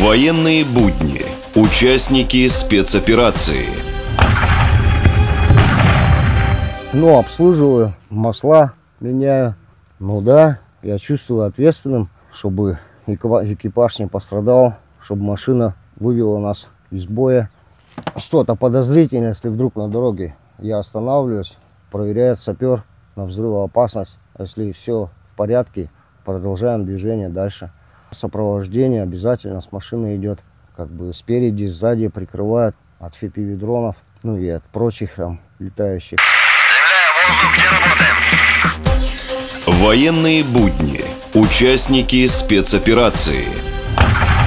Военные будни. Участники спецоперации. Обслуживаю, масла меняю. Да, я чувствую ответственным, чтобы экипаж не пострадал, чтобы машина вывела нас из боя. Что-то подозрительное, если вдруг на дороге, я останавливаюсь, проверяет сапер на взрывоопасность. Если все в порядке, продолжаем движение дальше. Сопровождение обязательно с машины идет, спереди, сзади прикрывают от FPV-дронов, и от прочих там летающих. Военные будни. Участники спецоперации.